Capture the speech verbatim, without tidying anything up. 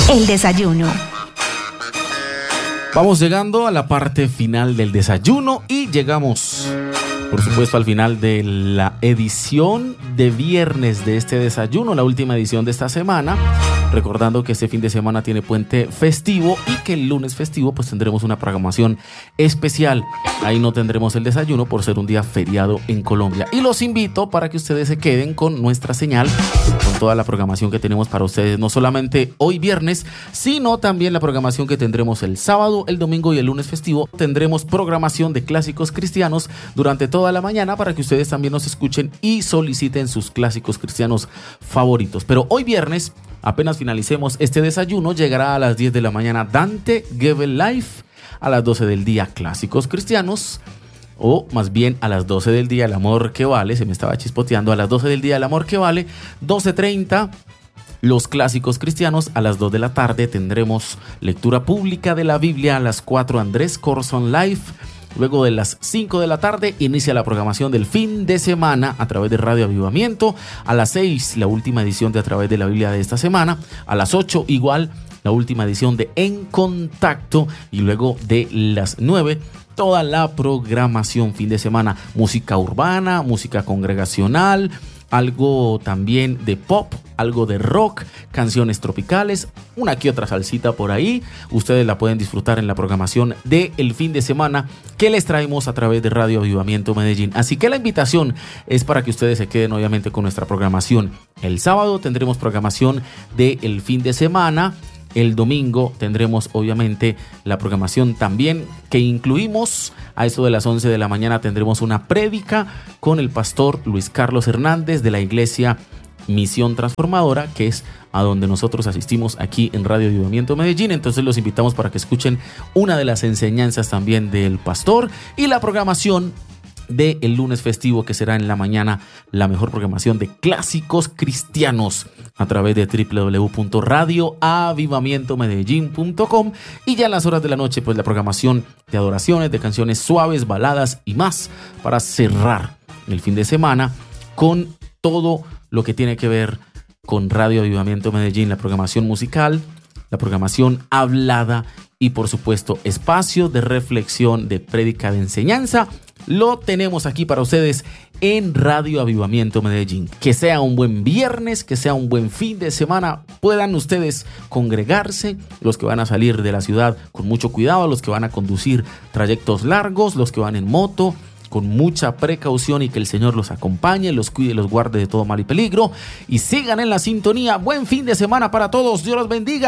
El desayuno. Vamos llegando a la parte final del desayuno y llegamos, por supuesto, al final de la edición de viernes de este desayuno, la última edición de esta semana. Recordando que este fin de semana tiene puente festivo y que el lunes festivo pues tendremos una programación especial. Ahí no tendremos el desayuno por ser un día feriado en Colombia. Y los invito para que ustedes se queden con nuestra señal, con toda la programación que tenemos para ustedes, no solamente hoy viernes, sino también la programación que tendremos el sábado, el domingo y el lunes festivo. Tendremos programación de clásicos cristianos durante toda la mañana para que ustedes también nos escuchen y soliciten sus clásicos cristianos favoritos. Pero hoy viernes, apenas finalicemos este desayuno, llegará a las diez de la mañana Dante Gebel Life, a las doce del día Clásicos Cristianos, o más bien a las doce del día El Amor que Vale, se me estaba chispoteando, a las doce del día El Amor que Vale, doce treinta Los Clásicos Cristianos, a las dos de la tarde tendremos lectura pública de la Biblia, a las cuatro Andrés Corson Life. Luego de las cinco de la tarde inicia la programación del fin de semana a través de Radio Avivamiento. A las seis, la última edición de A Través de la Biblia de esta semana. A las ocho, igual, la última edición de En Contacto. Y luego de las nueve, toda la programación fin de semana. Música urbana, música congregacional, algo también de pop, algo de rock, canciones tropicales, una que otra salsita por ahí. Ustedes la pueden disfrutar en la programación de el fin de semana que les traemos a través de Radio Avivamiento Medellín. Así que la invitación es para que ustedes se queden obviamente con nuestra programación. El sábado tendremos programación de el fin de semana. El domingo tendremos obviamente la programación también que incluimos. A eso de las once de la mañana tendremos una prédica con el pastor Luis Carlos Hernández de la iglesia Misión Transformadora, que es a donde nosotros asistimos aquí en Radio Avivamiento Medellín. Entonces los invitamos para que escuchen una de las enseñanzas también del pastor y la programación de el lunes festivo, que será en la mañana la mejor programación de clásicos cristianos a través de doble u doble u doble u punto radio avivamiento medellín punto com, y ya en las horas de la noche pues la programación de adoraciones, de canciones suaves, baladas y más para cerrar el fin de semana con todo lo que tiene que ver con Radio Avivamiento Medellín, la programación musical, la programación hablada y por supuesto espacio de reflexión, de prédica, de enseñanza. Lo tenemos aquí para ustedes en Radio Avivamiento Medellín. Que sea un buen viernes, que sea un buen fin de semana. Puedan ustedes congregarse, los que van a salir de la ciudad con mucho cuidado, los que van a conducir trayectos largos, los que van en moto, con mucha precaución, y que el Señor los acompañe, los cuide, los guarde de todo mal y peligro. Y sigan en la sintonía. Buen fin de semana para todos. Dios los bendiga.